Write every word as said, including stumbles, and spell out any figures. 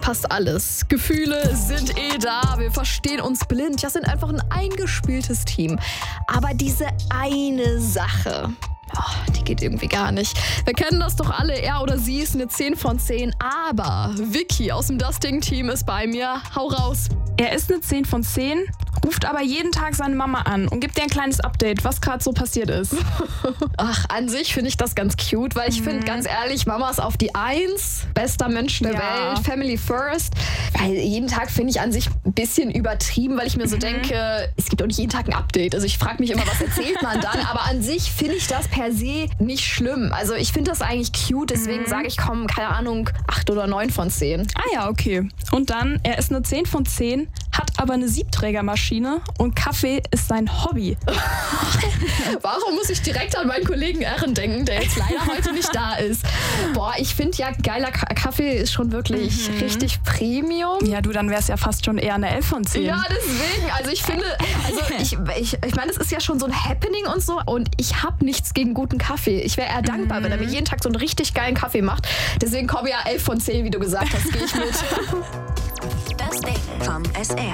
passt alles. Gefühle sind eh da, wir verstehen uns blind. Das sind einfach ein eingespieltes Team. Aber diese eine Sache, oh, die geht irgendwie gar nicht. Wir kennen das doch alle, er oder sie ist eine zehn von zehn. Aber Vicky aus dem Dusting-Team ist bei mir. Hau raus. Er ist eine zehn von zehn, ruft aber jeden Tag seine Mama an und gibt ihr ein kleines Update, was gerade so passiert ist. Ach, an sich finde ich das ganz cute, weil ich mhm. finde, ganz ehrlich, Mama ist auf die Eins, bester Mensch der Ja. Welt, Family first. Weil jeden Tag finde ich an sich ein bisschen übertrieben, weil ich mir so Mhm. denke, es gibt doch nicht jeden Tag ein Update. Also ich frage mich immer, was erzählt man dann? Aber an sich finde ich das per se nicht schlimm. Also ich finde das eigentlich cute, deswegen Mhm. sage ich, komm, keine Ahnung, acht oder neun von zehn. Ah ja, okay. Und dann, er ist eine zehn von zehn, hat aber eine Siebträgermaschine und Kaffee ist sein Hobby. Warum muss ich direkt an meinen Kollegen Ehren denken, der jetzt leider heute nicht da ist? Boah, ich finde ja, geiler Ka- Kaffee ist schon wirklich Mhm. richtig Premium. Ja, du, dann wär's ja fast schon eher eine elf von zehn. Ja, deswegen. Also ich finde, also ich, ich, ich meine, es ist ja schon so ein Happening und so und ich habe nichts gegen guten Kaffee. Ich wäre eher dankbar, wenn er mir jeden Tag so einen richtig geilen Kaffee macht. Deswegen komme ja elf von zehn, wie du gesagt hast, gehe ich mit. Das Ding vom S R.